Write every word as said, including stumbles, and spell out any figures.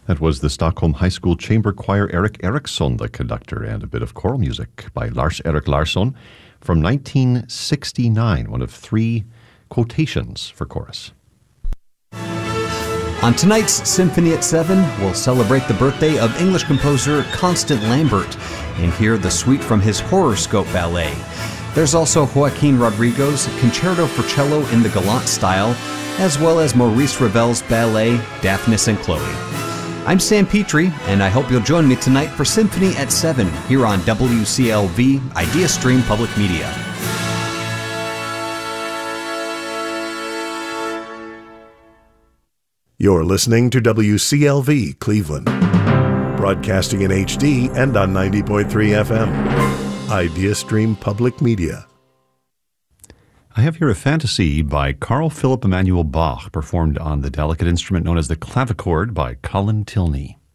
That was the Stockholm High School Chamber Choir, Eric Eriksson, the conductor, and a bit of choral music by Lars-Erik Larsson from nineteen sixty-nine, one of three quotations for chorus. On tonight's Symphony at seven, we'll celebrate the birthday of English composer Constant Lambert and hear the suite from his Horoscope ballet. There's also Joaquin Rodrigo's Concerto for Cello in the Galant style, as well as Maurice Ravel's ballet Daphnis and Chloe. I'm Sam Petrie, and I hope you'll join me tonight for Symphony at seven here on W C L V Idea Stream Public Media. You're listening to W C L V Cleveland, broadcasting in H D and on ninety point three F M. Idea Stream Public Media. I have here a fantasy by Carl Philipp Emanuel Bach, performed on the delicate instrument known as the clavichord by Colin Tilney.